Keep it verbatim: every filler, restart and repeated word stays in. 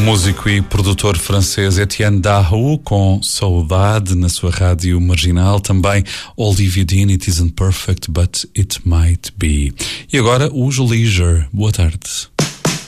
músico e produtor francês Etienne Daho com Saudade na sua rádio marginal. Também Olivia Dean, It Isn't Perfect But It Might Be. E agora os Leisure. Boa tarde.